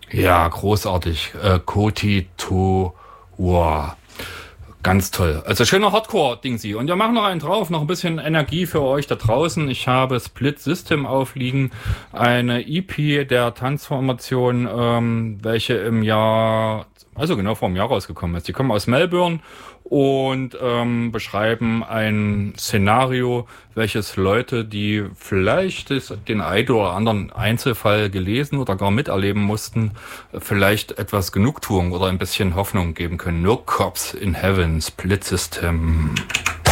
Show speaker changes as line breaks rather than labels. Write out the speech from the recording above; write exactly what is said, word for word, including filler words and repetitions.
Ja, großartig. Äh, Koti to War. Ganz toll. Also schöner Hardcore-Dingsi. Und wir machen noch einen drauf, noch ein bisschen Energie für euch da draußen. Ich habe Split System aufliegen, eine E P der Transformation, ähm, welche im Jahr, also genau vor einem Jahr rausgekommen ist. Die kommen aus Melbourne und ähm, beschreiben ein Szenario, welches Leute, die vielleicht das, den einen oder anderen Einzelfall gelesen oder gar miterleben mussten, vielleicht etwas Genugtuung oder ein bisschen Hoffnung geben können. No Cops in Heaven, Split System.